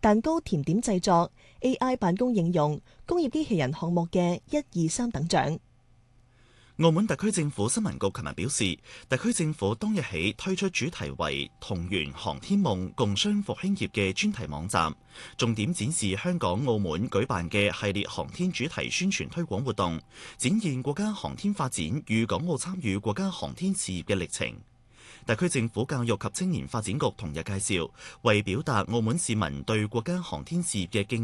蛋糕、甜點製作、AI 辦公應用、工業機器人項目嘅1、2、3等獎。 澳門特區政府新聞局琴日表示，特區政府當日起推出主題為同圓航天夢共商復興業嘅專題網站，重點展示香港、澳門舉辦嘅系列航天主題宣傳推廣活動，展現國家航天發展與港澳參與國家航天事業嘅歷程。特區政府教育及青年發展局同日介紹，為表達澳門市民對國家航天事業嘅敬